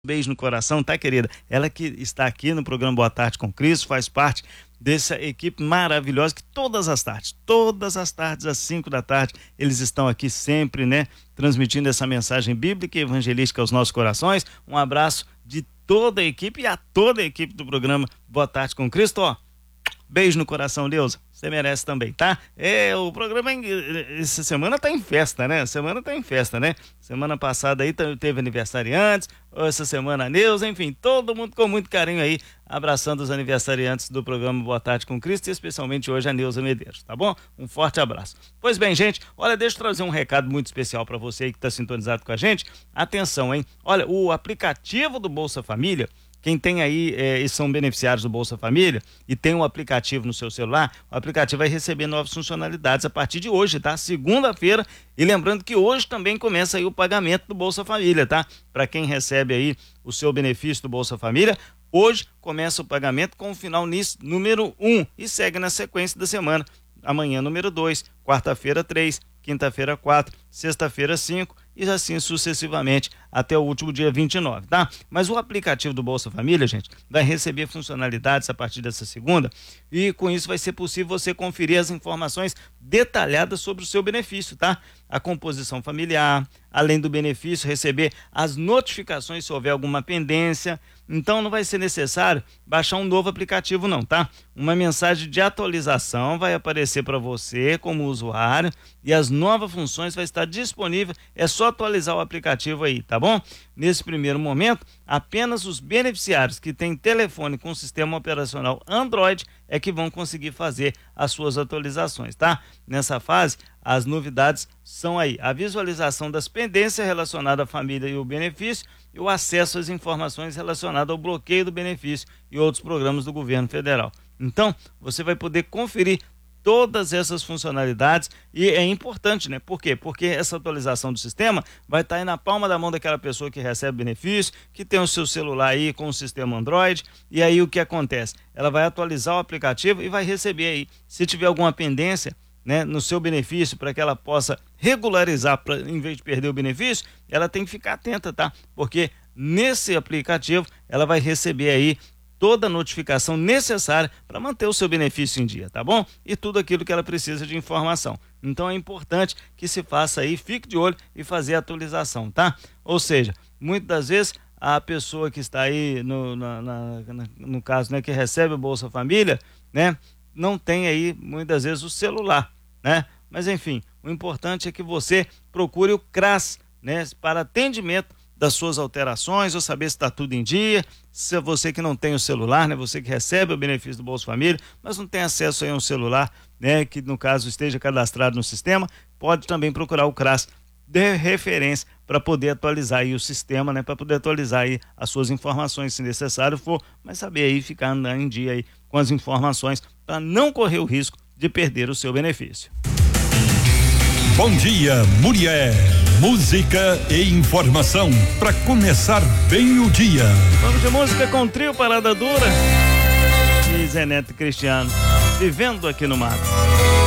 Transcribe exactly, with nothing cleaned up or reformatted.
Beijo no coração, tá, querida? Ela que está aqui no programa Boa Tarde com Cristo, faz parte dessa equipe maravilhosa que todas as tardes, todas as tardes às cinco da tarde, eles estão aqui sempre, né, transmitindo essa mensagem bíblica e evangelística aos nossos corações. Um abraço de toda a equipe e a toda a equipe do programa Boa Tarde com Cristo, ó. Beijo no coração, Deusa. Você merece também, tá? É, o programa essa semana tá em festa, né? Semana tá em festa, né? Semana passada aí teve aniversariantes, essa semana a Neuza, enfim, todo mundo com muito carinho aí, abraçando os aniversariantes do programa Boa Tarde com Cristo, e especialmente hoje a Neuza Medeiros, tá bom? Um forte abraço. Pois bem, gente, olha, deixa eu trazer um recado muito especial para você aí que tá sintonizado com a gente. Atenção, hein? Olha, o aplicativo do Bolsa Família, quem tem aí é, e são beneficiários do Bolsa Família e tem um aplicativo no seu celular, o aplicativo vai receber novas funcionalidades a partir de hoje, tá? Segunda-feira, e lembrando que hoje também começa aí o pagamento do Bolsa Família, tá? Para quem recebe aí o seu benefício do Bolsa Família, hoje começa o pagamento com o final nisso, número um, e segue na sequência da semana. Amanhã número dois, quarta-feira três, quinta-feira quatro, sexta-feira cinco e assim sucessivamente até o último dia vinte e nove, tá? Mas o aplicativo do Bolsa Família, gente, vai receber funcionalidades a partir dessa segunda e com isso vai ser possível você conferir as informações detalhadas sobre o seu benefício, tá? A composição familiar, além do benefício, receber as notificações se houver alguma pendência. Então não vai ser necessário baixar um novo aplicativo não, tá? Uma mensagem de atualização vai aparecer para você como usuário e as novas funções vai estar disponível, é só atualizar o aplicativo aí, tá bom? Nesse primeiro momento, apenas os beneficiários que têm telefone com sistema operacional Android é que vão conseguir fazer as suas atualizações, tá? Nessa fase, as novidades são aí a visualização das pendências relacionadas à família e o benefício e o acesso às informações relacionadas ao bloqueio do benefício e outros programas do governo federal. Então, você vai poder conferir todas essas funcionalidades e é importante, né? Por quê? Porque essa atualização do sistema vai estar aí na palma da mão daquela pessoa que recebe benefício, que tem o seu celular aí com o sistema Android, e aí o que acontece? Ela vai atualizar o aplicativo e vai receber aí, se tiver alguma pendência, né, no seu benefício, para que ela possa regularizar, pra, em vez de perder o benefício, ela tem que ficar atenta, tá? Porque nesse aplicativo ela vai receber aí toda a notificação necessária para manter o seu benefício em dia, tá bom? E tudo aquilo que ela precisa de informação. Então é importante que se faça aí, fique de olho e fazer a atualização, tá? Ou seja, muitas das vezes a pessoa que está aí no, na, na, no caso, né, que recebe o Bolsa Família, né, não tem aí muitas vezes o celular, né? Mas enfim, o importante é que você procure o CRAS, né, para atendimento das suas alterações, ou saber se está tudo em dia. Se é você que não tem o celular, né, você que recebe o benefício do Bolsa Família, mas não tem acesso aí a um celular, né, que no caso esteja cadastrado no sistema, pode também procurar o CRAS de referência para poder atualizar aí o sistema, né, para poder atualizar aí as suas informações se necessário for, mas saber aí ficar andando em dia aí com as informações para não correr o risco de perder o seu benefício. Bom dia, mulher. Música e informação para começar bem o dia. Vamos de música com trio Parada Dura e Zé Neto e Cristiano, Vivendo Aqui no Mato.